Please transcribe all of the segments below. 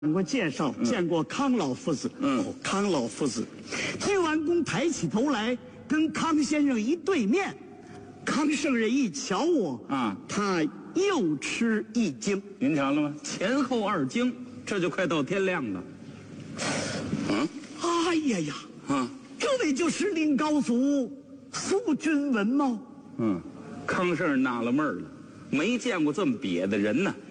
过介绍，见过康老夫子。康老夫子，鞠完躬，抬起头来，跟康先生一对面。康圣人一瞧我，他又吃一惊。 您瞧了吗？前后2惊，这就快到天亮了。 哎呀呀！这位就是您高祖苏君文吗？ 康圣人纳了闷了，没见过这么瘪的人呢。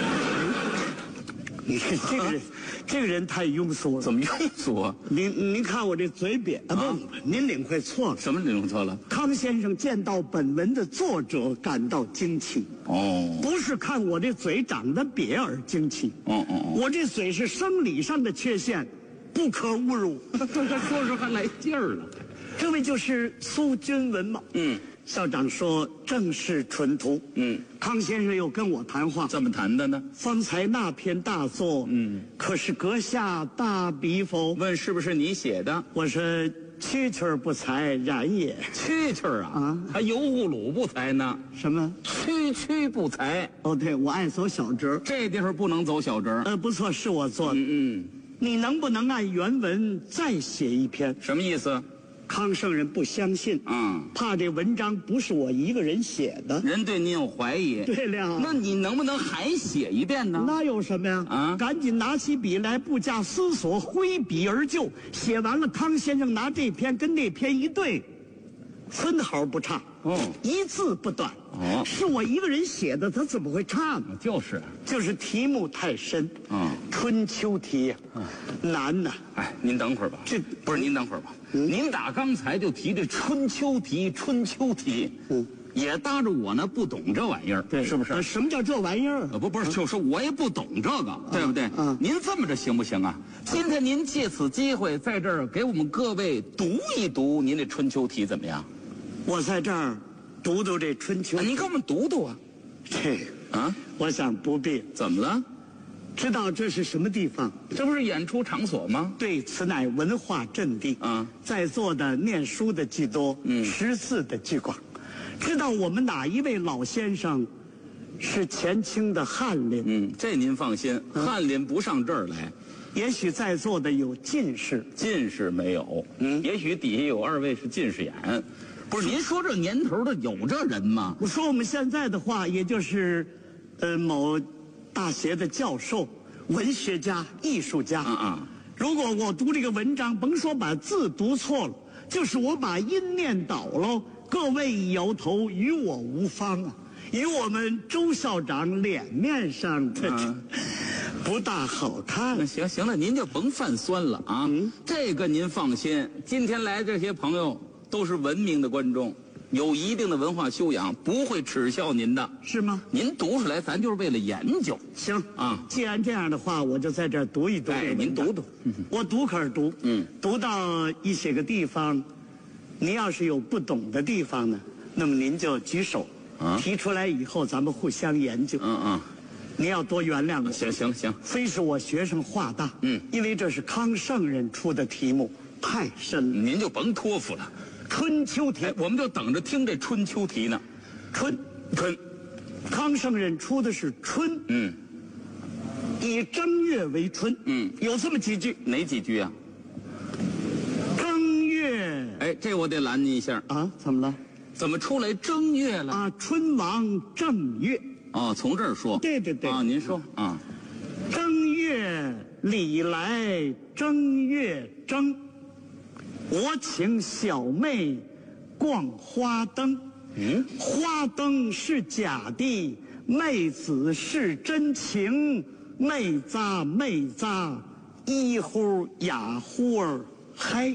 你看这个人太庸俗了。 怎么庸俗啊？ 您看我这嘴瘪啊？不，您领会错了。 什么领会错了？ 康先生见到本文的作者感到惊奇。不是看我这嘴长得瘪而惊奇。我这嘴是生理上的缺陷，不可侮辱。 说着还来劲儿了。 这位就是苏君文嘛。校长说正是纯途。康先生又跟我谈话。 怎么谈的呢？ 方才那篇大作，可是阁下大笔否？ 问是不是你写的？ 我说蛐蛐不才，然也。 蛐蛐啊，还油葫芦不才呢。 什么？ 区不才。 哦，对，我爱走小折。 这地方不能走小折。 不错，是我做的。你能不能按原文再写一篇？ 什么意思？ 康圣人不相信，怕这文章不是我一个人写的， 人对您有怀疑。 对了， 那你能不能还写一遍呢？ 那有什么呀？赶紧拿起笔来，不假思索，挥笔而就。写完了，康先生拿这篇跟那篇一对，分毫不差，一字不短。是我一个人写的，他怎么会差呢？就是题目太深。春秋题呀，难呐。 您等会儿吧。这不是您等会儿吧？您打刚才就提这春秋题，也搭着我呢，不懂这玩意儿， 对， 是不是？ 什么叫这玩意儿？ 不是，就是我也不懂这个，对不对？您这么着行不行啊？今天您借此机会在这儿给我们各位读一读您这春秋题怎么样？ 我在这儿读读这春秋题。 您给我们读读啊。 我想不必。 怎么了？ 知道这是什么地方？ 这不是演出场所吗？ 对，此乃文化阵地。在座的念书的居多，识字的居广。知道我们哪一位老先生是前清的翰林？ 这您放心，翰林不上这儿来。 也许在座的有进士， 进士没有。也许底下有2位是进士眼。不是，您说这年头的有这人吗？ 我说我们现在的话，也就是某大学的教授、文学家、艺术家。如果我读这个文章，甭说把字读错了，就是我把音念倒了，各位一摇头，与我无方啊！与我们周校长脸面上不大好看。 行了，您就甭泛酸了啊。这个您放心，今天来这些朋友都是文明的观众，有一定的文化修养，不会耻笑您的。是吗？您读出来，咱就是为了研究。 行既然这样的话，我就在这儿读一读。 您读读。 我读可是读。读到一些个地方，您要是有不懂的地方呢，那么您就举手，提出来以后咱们互相研究。您要多原谅我。 行。 非是我学生话大。因为这是康圣人出的题目，太深了。 您就甭托付了。 春秋题， 我们就等着听这春秋题呢。 春，康圣人出的是春。以正月为春。有这么几句。 哪几句啊？ 正月。 这我得拦您一下啊！怎么了？ 怎么出来正月了？ 春王正月。 从这儿说。 对。 您说正月里来正月正。我请小妹逛花灯。花灯是假的，妹子是真情。妹咂，一呼雅呼儿嗨。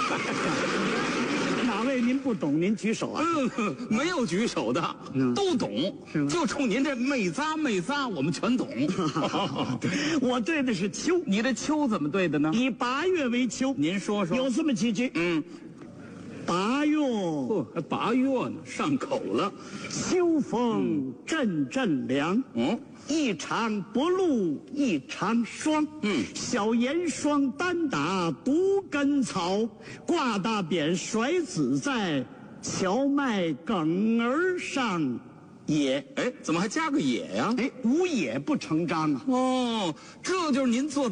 哪位您不懂，您举手啊？ 没有举手的，都懂。就冲您这妹咂，我们全懂。 我对的是秋。 你这秋怎么对的呢？ 以8月为秋。 您说说。 有这么几句。8月。 8月呢，上口了。 秋风阵凉。一场不露一场霜。小严霜单打独根草，挂大扁甩子在，荞麦梗儿上， 也。 哎，怎么还加个也呀？ 哎，无也不成章啊。 哦，这就是您做